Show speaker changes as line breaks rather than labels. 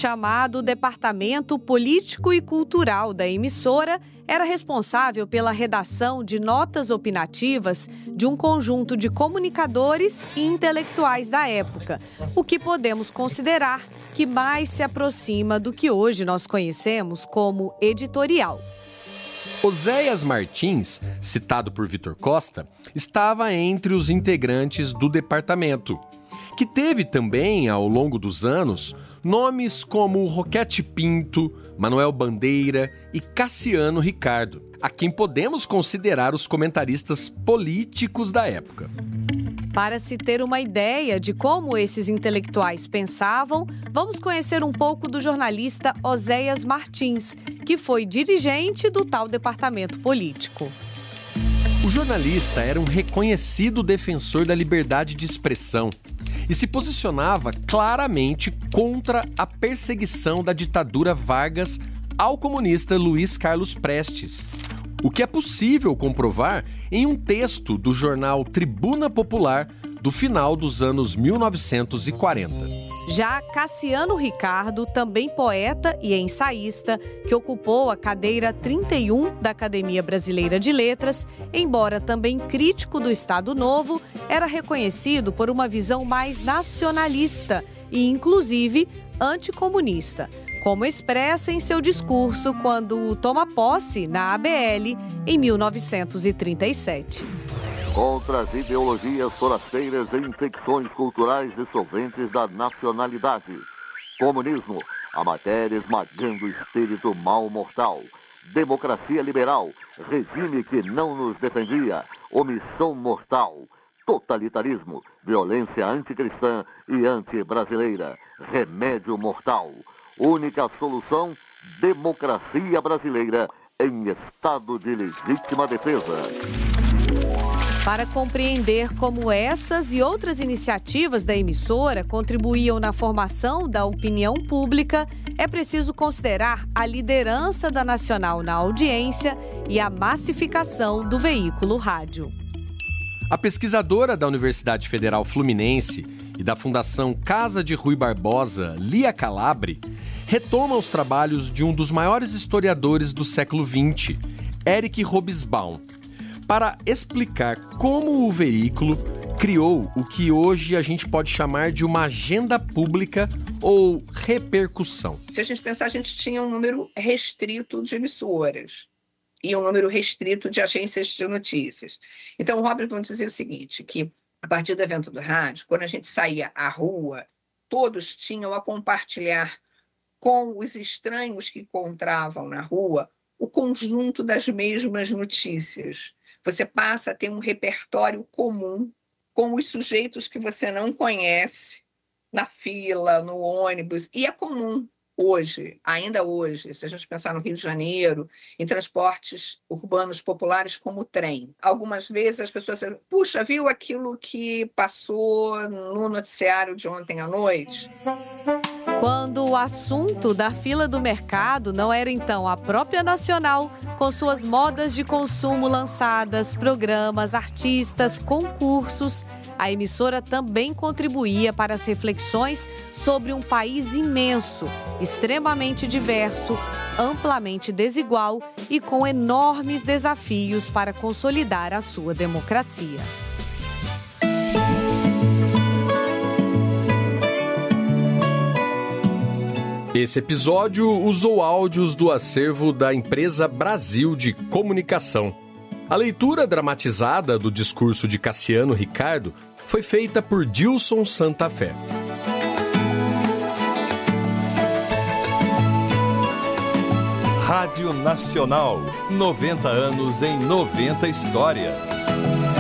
chamado Departamento Político e Cultural da emissora era responsável pela redação de notas opinativas de um conjunto de comunicadores e intelectuais da época, o que podemos considerar que mais se aproxima do que hoje nós conhecemos como editorial.
Oséias Martins, citado por Vitor Costa, estava entre os integrantes do departamento, que teve também, ao longo dos anos, nomes como Roquete Pinto, Manuel Bandeira e Cassiano Ricardo, a quem podemos considerar os comentaristas políticos da época.
Para se ter uma ideia de como esses intelectuais pensavam, vamos conhecer um pouco do jornalista Oséias Martins, que foi dirigente do tal departamento político.
O jornalista era um reconhecido defensor da liberdade de expressão e se posicionava claramente contra a perseguição da ditadura Vargas ao comunista Luiz Carlos Prestes, o que é possível comprovar em um texto do jornal Tribuna Popular do final dos anos 1940.
Já Cassiano Ricardo, também poeta e ensaísta, que ocupou a cadeira 31 da Academia Brasileira de Letras, embora também crítico do Estado Novo, era reconhecido por uma visão mais nacionalista e, inclusive, anticomunista, como expressa em seu discurso quando toma posse na ABL em 1937.
Contra as ideologias forasteiras e infecções culturais dissolventes da nacionalidade. Comunismo, a matéria esmagando o espírito mal mortal. Democracia liberal, regime que não nos defendia. Omissão mortal. Totalitarismo, violência anticristã e antibrasileira. Remédio mortal. Única solução, democracia brasileira em estado de legítima defesa.
Para compreender como essas e outras iniciativas da emissora contribuíam na formação da opinião pública, é preciso considerar a liderança da Nacional na audiência e a massificação do veículo rádio.
A pesquisadora da Universidade Federal Fluminense e da Fundação Casa de Rui Barbosa, Lia Calabre, retoma os trabalhos de um dos maiores historiadores do século XX, Eric Hobsbawm, para explicar como o veículo criou o que hoje a gente pode chamar de uma agenda pública ou repercussão.
Se a gente pensar, a gente tinha um número restrito de emissoras e um número restrito de agências de notícias. Então, o Robert vamos dizer o seguinte, que a partir do evento do rádio, quando a gente saía à rua, todos tinham a compartilhar com os estranhos que encontravam na rua o conjunto das mesmas notícias. Você passa a ter um repertório comum com os sujeitos que você não conhece na fila, no ônibus. E é comum hoje, ainda hoje, se a gente pensar no Rio de Janeiro, em transportes urbanos populares como o trem. Algumas vezes as pessoas dizem, puxa, viu aquilo que passou no noticiário de ontem à noite?
Quando o assunto da fila do mercado não era, então, a própria Nacional, com suas modas de consumo lançadas, programas, artistas, concursos, a emissora também contribuía para as reflexões sobre um país imenso, extremamente diverso, amplamente desigual e com enormes desafios para consolidar a sua democracia.
Esse episódio usou áudios do acervo da empresa Brasil de Comunicação. A leitura dramatizada do discurso de Cassiano Ricardo foi feita por Dilson Santa Fé.
Rádio Nacional, 90 anos em 90 histórias.